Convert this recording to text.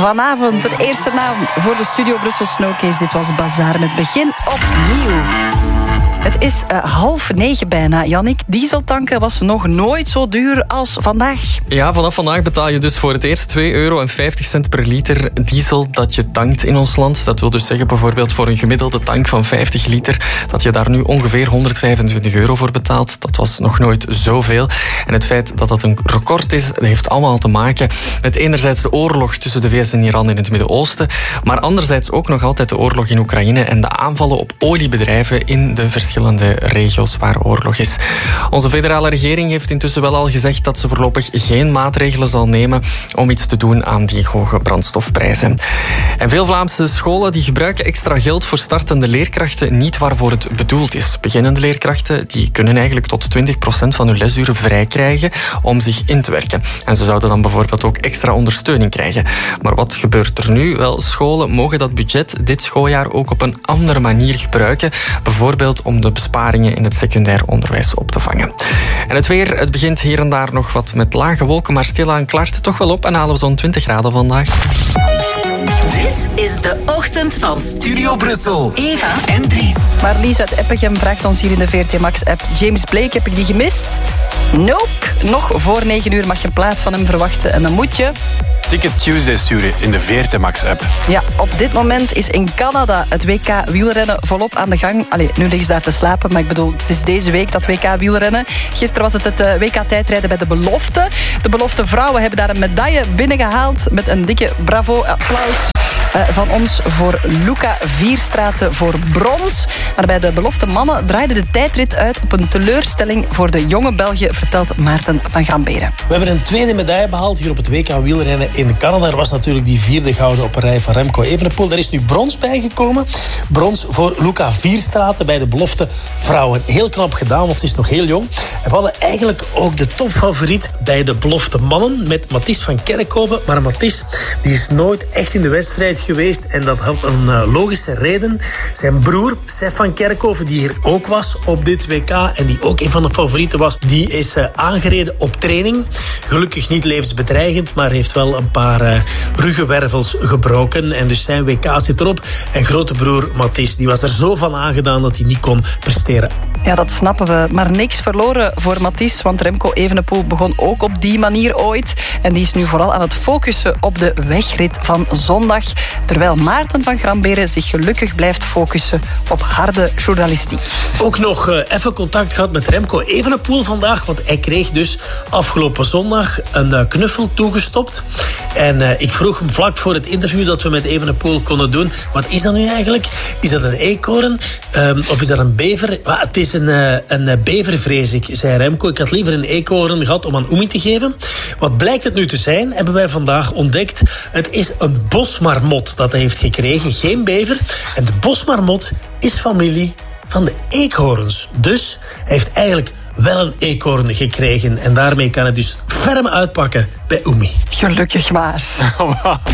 vanavond. De eerste naam voor de Studio Brussel Snowcase. Dit was Bazaar met Begin opnieuw. Het is 8:30 bijna. Jannik, dieseltanken was nog nooit zo duur als vandaag. Ja, vanaf vandaag betaal je dus voor het eerst €2,50 per liter diesel dat je tankt in ons land. Dat wil dus zeggen bijvoorbeeld voor een gemiddelde tank van 50 liter... dat je daar nu ongeveer €125 voor betaalt. Dat was nog nooit zoveel. En het feit dat dat een record is, dat heeft allemaal te maken met enerzijds de oorlog tussen de VS en Iran in het Midden-Oosten, maar anderzijds ook nog altijd de oorlog in Oekraïne en de aanvallen op oliebedrijven in de verschillende regio's waar oorlog is. Onze federale regering heeft intussen wel al gezegd dat ze voorlopig geen maatregelen zal nemen om iets te doen aan die hoge brandstofprijzen. En veel Vlaamse scholen die gebruiken extra geld voor startende leerkrachten niet waarvoor het bedoeld is. Beginnende leerkrachten die kunnen eigenlijk tot 20% van hun lesuren vrij krijgen om zich in te werken. En ze zouden dan bijvoorbeeld ook extra ondersteuning krijgen. Maar wat gebeurt er nu? Wel, scholen mogen dat budget dit schooljaar ook op een andere manier gebruiken. Bijvoorbeeld om de besparingen in het secundair onderwijs op te vangen. En het weer, het begint hier en daar nog wat met lage wolken, maar stilaan klaart het toch wel op en halen we zo'n 20 graden vandaag. Dit is de ochtend van Studio Brussel. Eva en Dries. Marlies uit Eppegem vraagt ons hier in de VRT Max-app. James Blake, heb ik die gemist? Nope. Nog voor 9 uur mag je een plaat van hem verwachten en dan moet je... Ticket Tuesday sturen in de VRT Max-app. Ja, op dit moment is in Canada het WK wielrennen volop aan de gang. Allee, nu liggen ze daar te slapen, maar ik bedoel, het is deze week dat WK wielrennen. Gisteren was het WK tijdrijden bij de belofte. De belofte vrouwen hebben daar een medaille binnengehaald met een dikke bravo, applaus van ons voor Luca Vierstraten voor brons. Maar bij de belofte mannen draaide de tijdrit uit op een teleurstelling voor de jonge Belgen, vertelt Maarten van Gramberen. We hebben een tweede medaille behaald hier op het WK wielrennen in Canada. Er was natuurlijk die vierde gouden op een rij van Remco Evenepoel. Daar is nu brons bijgekomen. Brons voor Luca Vierstraten bij de belofte vrouwen. Heel knap gedaan, want ze is nog heel jong. En we hadden eigenlijk ook de topfavoriet bij de belofte mannen met Mathis van Kerkhoven. Maar Mathis die is nooit echt in de wedstrijd geweest en dat had een logische reden. Zijn broer, Sef van Kerkhoven, die hier ook was op dit WK en die ook een van de favorieten was, die is aangereden op training. Gelukkig niet levensbedreigend, maar heeft wel een paar ruggenwervels gebroken en dus zijn WK zit erop. En grote broer Mathis, die was er zo van aangedaan dat hij niet kon presteren. Ja, dat snappen we. Maar niks verloren voor Mathis, want Remco Evenepoel begon ook op die manier ooit. En die is nu vooral aan het focussen op de wegrit van zondag. Terwijl Maarten van Gramberen zich gelukkig blijft focussen op harde journalistiek. Ook nog even contact gehad met Remco Evenepoel vandaag, want hij kreeg dus afgelopen zondag een knuffel toegestopt. En ik vroeg hem vlak voor het interview dat we met Evenepoel konden doen, wat is dat nu eigenlijk? Is dat een eekhoorn of is dat een bever? Maar het is een bever, vrees ik, zei Remco. Ik had liever een eekhoorn gehad om aan Oemi te geven. Wat blijkt het nu te zijn, hebben wij vandaag ontdekt. Het is een bosmarmot dat hij heeft gekregen, geen bever. En de bosmarmot is familie van de eekhoorns. Dus hij heeft eigenlijk wel een eekhoorn gekregen. En daarmee kan hij dus ferm uitpakken bij Oemi. Gelukkig maar.